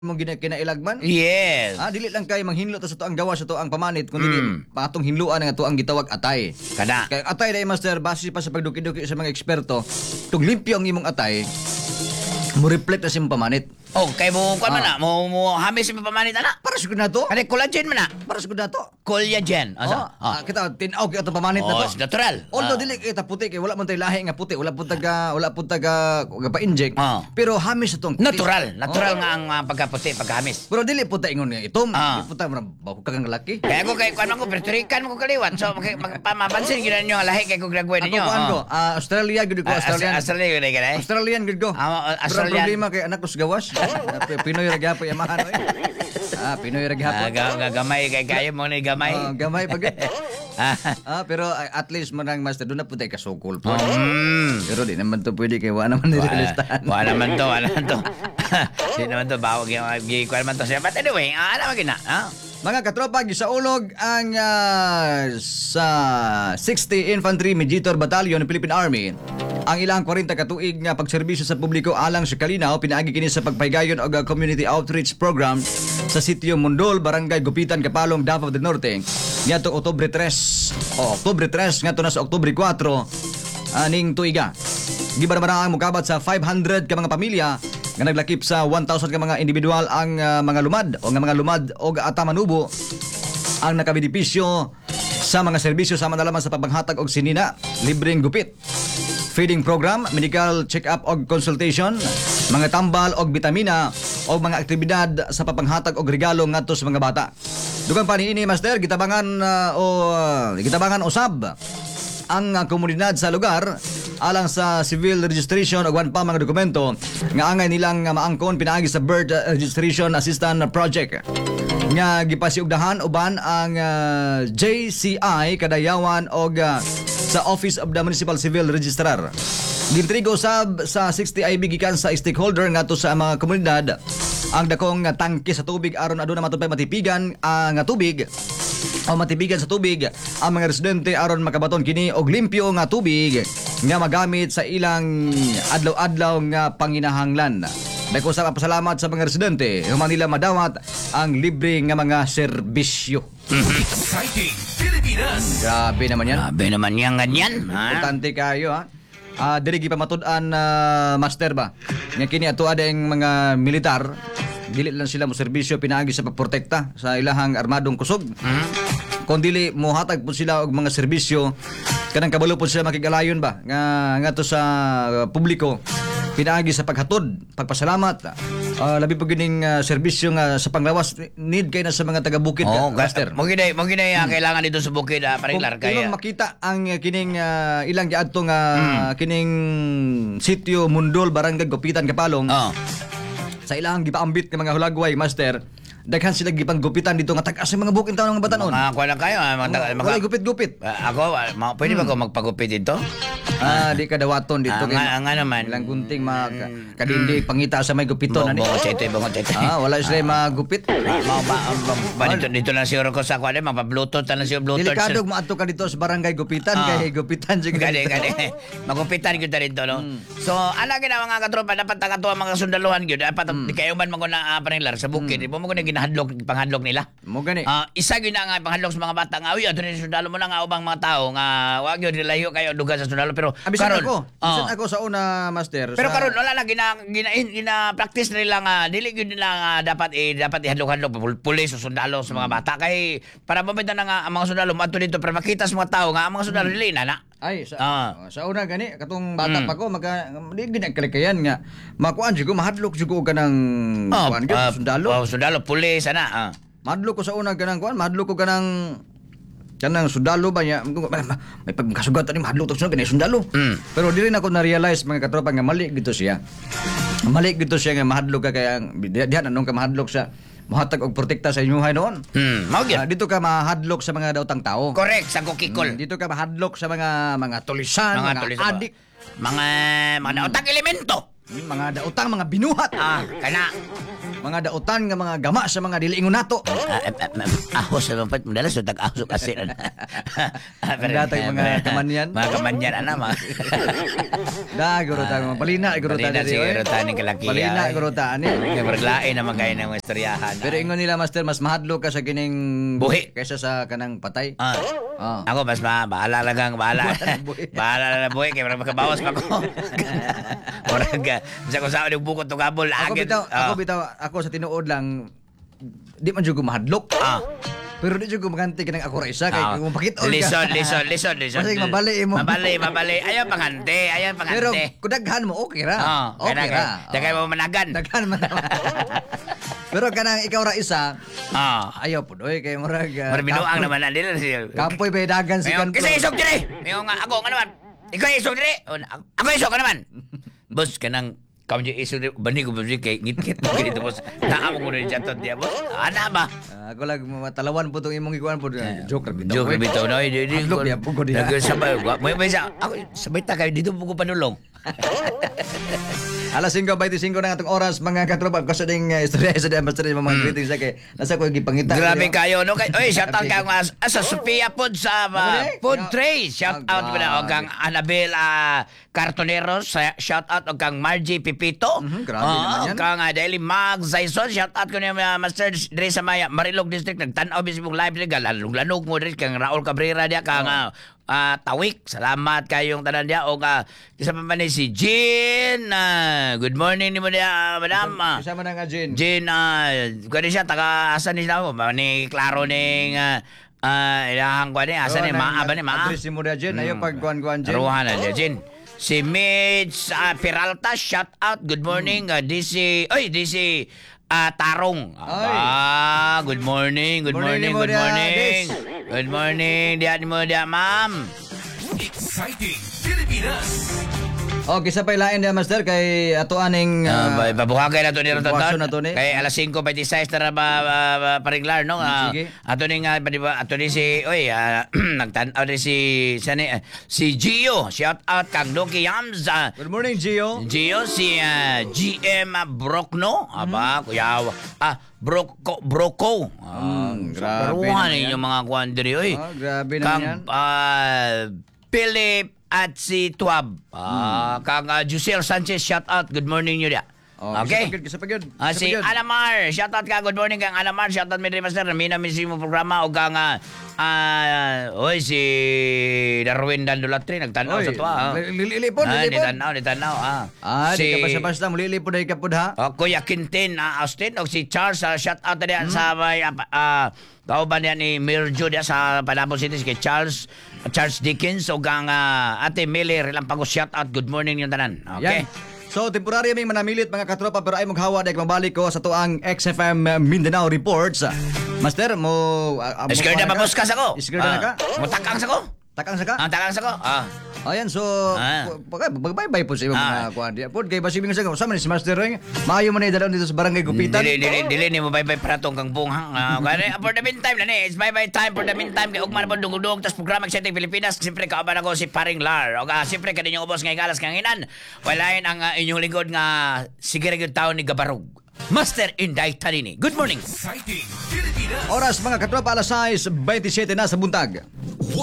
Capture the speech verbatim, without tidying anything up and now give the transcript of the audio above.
mo gina kinailagman. Yes. Ah, dili lang kay manghinlo ta sa to ang gawa sa to ang pamanit kundi Mm. patong hinluan nga to ang gitawag atay. Kada. Kay ang atay dai master base pa sa pagduki-duki sa mga eksperto, tug limpyo ang imong atay, mo reflect na sa imong pamanit. Oh, kay mo kuan man Ah. na, mo mo hamis si pamanit ana. Para sa na to. Kani collagen man na. Para sa na to. Collagen. Oh, Asa? ah, kita tinaw kay ato pamanit na Oh, to. it's natural. Although Ah. dili kita puti kay wala man tay lahi nga puti, wala pud taga wala pud taga pa-inject. Ah. Pero hamis itong Natural, natural Oh. nga ang uh, pagkaputi, pagkahamis. Pero dili pud ta ingon nga itom, Ah. dili pud ta bahog kang lalaki. Kaya ako kay kuan man ko perturikan mo ko kaliwat. So mag, mag, pa- mapansin gyud ninyo ang lahi kay ko graduate Ako ninyo. kuan ko, Oh. ah, Australia gud ko, Ah, Australian. Australia gyud kay kay. Australian gud ko. Ah, Pero ang Australian. problema kay anak ko sa gawas. Ah, Pinoy ra gyapon yamahan oy. Ah, Pinoy ra Ah, gyapon. ga- ga- gamay kay kayo mo ni gamay. Ah, gamay pag. Ah. Ah, pero ah, at least man ang master doon na pud tay kasukol po. Mm. Pero di naman to pwede kay wala naman nila listahan. Wala naman to, wala naman to. Di naman to, bawag yung gikuan man to siya. But anyway, ah, alam mo gina. Ah? Mga katropa, gisaulog ang ah, sa sixty Infantry Mediator Battalion ng Philippine Army. Ang ilang forty katuig nga pagserbisyo sa publiko alang sa Kalinaw pinaagi kini sa pagpaygayon og ah, community outreach program sa sitio Mundol, Barangay Gupitan, Kapalong, Davao del Norte. Ngadto Oktubre tres o Oktubre tres ngadto na sa Oktubre four aning tuiga. Gibarabara ang mukabat sa five hundred ka mga pamilya nga naglakip sa one thousand ka mga individual ang ah, mga lumad o nga mga lumad o atamanubo ang nakabenepisyo sa mga serbisyo sama na lamang sa pagpanghatag og sinina, libreng gupit, feeding program, medical check-up og consultation, mga tambal og bitamina o mga aktibidad sa papanghatag og regalo ngadto sa mga bata. Dugang pa niini master gitabangan ah, o ah, gitabangan usab ang uh, komunidad sa lugar alang sa civil registration o wan pa mga dokumento nga angay nilang uh, maangkon pinaagi sa birth uh, registration assistant project nga gipasiugdahan uban ang uh, J C I kadayawan og uh, sa Office of the Municipal Civil Registrar. Gintrigo sab sa sixty I B gikan sa stakeholder ngadto sa mga komunidad ang dakong uh, tangke sa tubig aron aduna matupay matipigan ang uh, tubig o matibigan sa tubig ang mga residente aron makabaton kini og limpyo nga tubig nga magamit sa ilang adlaw-adlaw nga panginahanglan. Dako sa pasalamat sa mga residente human nila madawat ang libre nga mga serbisyo. Exciting Pilipinas. Grabe naman yan. Grabe naman yan ganyan. Ha? Importante kayo ha. Ah, diri gipamatud-an na master ba. Nga kini ato adeng mga militar dili lang sila mo serbisyo pinaagi sa pagprotekta sa ilahang armadong kusog. Hmm? Kung dili mohatag po sila og mga serbisyo kanang kabalo po sila makigalayon ba nga ngadto sa uh, publiko pinaagi sa paghatod, pagpasalamat. Uh, labi po gining uh, serbisyo nga sa panglawas need kay na sa mga taga-bukid Oh, ka, master. mo ginay, mo ginay ah, kailangan dito sa bukid ah, Kung parilar kaya. ilang makita ang uh, kining uh, ilang giadto nga kining sitio Mundol, Barangay Gupitan, Kapalong Oh. sa ilang gipaambit nga mga hulagway master daghan sila gipanggupitan dito nga tag-as mga bukin taon nga batanon. Mga kuha lang kayo. ah, mga, Wala gupit-gupit. Ah, ako, ah, ma- pwede ba ako magpagupit dito? Ah, di ka dawaton dito Ah, kay nga, nga naman. ilang gunting mga ka- kadindi pangita sa may gupiton ani. Bongo chete, bongo chete. Ah, wala sila magupit. Ah, ma, ma, ma, ma, dito, dito lang siguro ko sa kuha, mapa-bluetooth na lang siguro bluetooth. Delikado maadto ka dito sa barangay gupitan Ah. kay gupitan jud Gani, gani. Magupitan gyud ta dito, no? So, ala gina mga katropa, dapat tagato ang mga sundaluhan gyud. Dapat di kayo man maguna uh, panilar sa bukid. Di mo mo gina ginahadlok, panghadlok nila. Mo gani. Ah, isa gyud na nga panghadlok sa mga bata nga, uy, adto ni sundalo mo na nga ubang mga tao nga wa gyud layo kayo duga sa sundalo pero Abisan karon, ako. Abisan oh. ako sa una master. Pero sa, karon wala na gina gina, gina practice nila nga dili gyud nila nga dapat eh, dapat ihadlok-hadlok pul- pulis o sundalo sa mga bata kay para mabenta na nga ang mga sundalo mato dito para makita sa mga tao nga ang mga sundalo dili na na. Ay, sa, Ah. oh, sa una gani, katong bata Mm. pa ko, maka, di ginagkalikayan nga, makuan siya ko, mahadlok siya ko ka ng, Oh, kuan gyud, ah, sundalo. Oh, sundalo pulis ana. Ah. Mahadlok ko sa una ka ng, kuan, mahadlok ko ka ng, kanang sundalo ba niya, may pagkasugatan ni mahadlok to sunod, kanay sundalo. Mm. Pero di rin ako na-realize, mga katropa, nga mali gito siya. Mali gito siya nga mahadlok ka, kaya, diyan, anong ka mahadlok sa, mahatag og protekta sa inyuhay noon. Hmm, mao gyud. Ah, dito ka mahadlok sa mga daotang tao. Correct sa kukikol. Mm, dito ka mahadlok sa mga mga tulisan, mga, tulis ba? adik, Mga mga nautang elemento. mm, mga daotang, mga binuhat. Ah, kana. mga dautan nga mga gama sa mga dili ingon nato. Ah, ah, ah, ahos sa lumpat mo dala so tag-ahos kasi. Ang datay mga kamanyan. Mga kamanyan ana mga. Da guro ta mga balina guro ta Balina diri. siguro oy. ta ning kalakiya. Balina guro ta ani. Kaya berlain naman kayo ng istoryahan. Pero ingon nila master mas mahadlo ka sa kining Buhi. kaysa sa kanang patay. Ah. Ah. Ako mas ba bahala lang ang bahala. Buhi. bahala na buhay kay makabawas pa ko. Orang ka sa ko sa og bukod to gabol Ako agad. bitaw, Ah. ako bitaw, ako sa tinuod lang di man jud ko mahadlok. Ah. Pero di jud ko maganti kanang ako ra isa kay Ah. kung makit-on ka. Lison, lison, lison, lison. Masig mabali mo. Mabali, mabali. Ayaw pangante, ayaw Pero pangante. kung daghan mo okay ra. Oh, okay ra. Dagay mo managan. Daghan man. Pero kanang ikaw ra isa, Ah. ayaw pud oy kay murag. uh, Marbinuang kampoy- naman na nila siya. Kampoy bay dagan si Mayong, kanto. kasi isog dire. Mayong nga ako nga naman. Ikaw isog dire. O, na- Ako isog ka naman. Boss, kanang kamu di isog dire. Bani ko boss kay ngit-ngit mo ganito boss. Naamo ko rin jatot dia boss. Ana ba? Ah, ako lang matalawan po tong imong ikuan po. Joke ra bitaw. Joke bitaw na. Di di. Hadlok niya po ko diha. Nagsabay. May may sa ako sabay ta kayo dito po ko panulong. Alas singko twenty-five na nga itong oras, mga katropa. Kasi ding uh, istorya sa diyan, basta rin mga greetings sa kay. Nasa ko gipangita. Grabe Yo. kayo no kay. Oy, shout out kang uh, sa Sophia Food sa uh, Okay. Food Yeah. Tray. Shout Ah, out ba na og kang Annabel uh, Cartoneros. Shout out og kang Margie Pipito. Mhm, grabe Oo, naman yan. kang uh, Daily Mag Zaison. Shout out ko niya uh, Master Dre sa Maya Marilog District. Nagtanaw bis mong live nila. Lanog mo rin kang Raul Cabrera dia kang uh, uh, Tawik. Salamat kayong tanan dia og uh, isa pa man ni si Jean. Uh, good morning ni mo dia, uh, madam. Uh, Kasama na nga, Jin. Jin, ah, uh, siya, taga asan ni siya mo? Ni Claro ning, ah, uh, ilahang ko ni, asan ni, maa ba ni, maa? Address mo na, Jin. Ayaw pagkuhan-kuhan, Jin. Ruhan na niya, Jin. Si Mitch ah, Peralta, shout out, good morning. Ah, di si, oy, di si, ah, Tarong. Ay. Ah, good morning, good Morning morning, mo good dia, morning. Dis. Good morning, diyan mo dia, ma'am. Exciting Pilipinas. Okay, sa pailain niya, Master, kay ato aning... Ah, Uh, uh, babuhagay na to ni buwaso Rototon. na to ni. Kay alas singko twenty-six na ra ba, ba, ba pariglar no. Ah, Sige. ato ni nga di ba ato ni si oy uh, nagtan-aw ni si sani uh, si Gio. Shout out kang Doki Yams. ah, Good morning, Gio. Gio si ah, G M Brokno. Aba, kuya ah Broko Broko. Ah, Mm, grabe naman karuhan yan. ninyo mga kuan diri oy. Ah, grabe naman Kang yan. ah, Philip at si Tuab. Ah, kang ah, Jusel Sanchez, shout out. Good morning nyo dia. Oh, Okay. Isa pa gyud, Ah, isa si pa gyud. Alamar, shout out ka. Good morning kang Alamar. Shout out mi diri master. Mina mi si mo programa o kang ah, ah, oy si Darwin Dandulatri nagtanaw Oy, sa tuwa. ah. li- li- lilipod, Ah, lilipod. nitanaw, nitanaw. Ah, Ah, di ka basta-basta. Mulilipod ay kapod, ha? Oh, Kuya Quintin uh, Austin o si Charles uh, shout out na sa may uh, uh, kauban niya ni Mirjo diya sa Panabo City si kay Charles uh, Charles Dickens o gang uh, Ate Miller ilang pag shout out good morning yung tanan. Okay. Yan. So, temporary aming manamilit mga katropa pero ay maghawa dahil mabalik ko sa tuang X F M Mindanao Reports. Master, mo... Uh, mo- Iskir na ka? mabuskas ako. Iskir na ka? Mo takang sa ko. Takang sa ka? Ang takang sa ko. Ah. Ayan, so... Ah. Magbay-bay po sa ibang Ah. mga kuhan. Pod, kay basibing sa sama ni si Master Ring. Maayo man ay dalawin dito sa barangay Gupitan. Dili dili dili ni mo bye bye pratong kang bunghang. Ah, kani for the meantime na ni. It's bye bye time for the meantime kay ugma na po dungdung tas programa Exciting Pilipinas. Siyempre kauban ako si Paring Lar. O ka siyempre kani yung ubos ngay galas kang inan. Walain ang ah, inyong lingkod nga sige ra gyud taon ni Gabarog. Master Inday Tanini. Good morning. Exciting Pilipinas. Oras mga katropa alas sais twenty-seven na sa buntag.